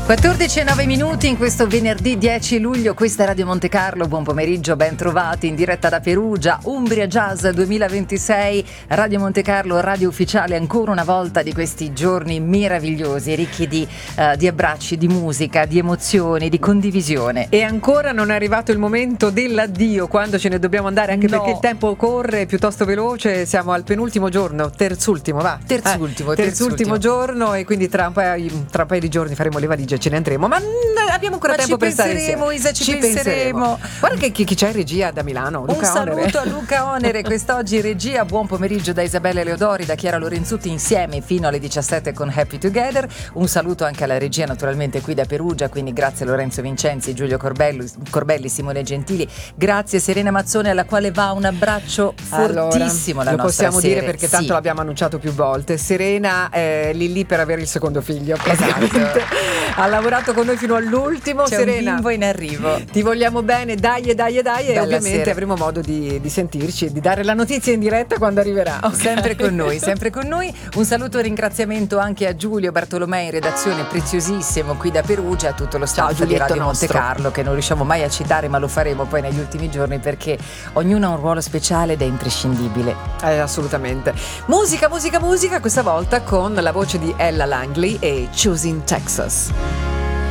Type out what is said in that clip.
14:09 in questo venerdì 10 luglio, questa è Radio Monte Carlo, buon pomeriggio, ben trovati in diretta da Perugia, Umbria Jazz 2026, Radio Monte Carlo, radio ufficiale ancora una volta di questi giorni meravigliosi, ricchi di abbracci, di musica, di emozioni, di condivisione. E ancora non è arrivato il momento dell'addio, quando ce ne dobbiamo andare, anche perché il tempo corre piuttosto veloce, siamo al penultimo giorno, terzultimo terzultimo giorno, e quindi tra un paio di giorni faremo le valigie, ce ne andremo, ma abbiamo ancora tempo per stare insieme. Isa, ci penseremo. Guarda che chi c'è in regia da Milano, Luca Un saluto Onere. a Luca Onere quest'oggi in regia. Buon pomeriggio da Isabella Leodori, da Chiara Lorenzutti, insieme fino alle 17 con Happy Together. Un saluto anche alla regia, naturalmente qui da Perugia, quindi grazie a Lorenzo Vincenzi, Giulio Corbelli, Simone Gentili, grazie Serena Mazzone, alla quale va un abbraccio fortissimo. Allora, lo possiamo dire perché tanto l'abbiamo annunciato più volte. Serena è lì per avere il secondo figlio, esatto. Ha lavorato con noi fino all'ultimo. C'è Serena, un bimbo in arrivo. Ti vogliamo bene, dai, Bella e ovviamente sera. avremo modo di sentirci e di dare la notizia in diretta quando arriverà. Okay. Sempre con noi. Un saluto e ringraziamento anche a Giulio Bartolomei in redazione, preziosissimo, qui da Perugia, a tutto lo staff di Radio Monte Carlo, che non riusciamo mai a citare, ma lo faremo poi negli ultimi giorni, perché ognuno ha un ruolo speciale ed è imprescindibile. Assolutamente. Musica, questa volta con la voce di Ella Langley e Choosing Texas.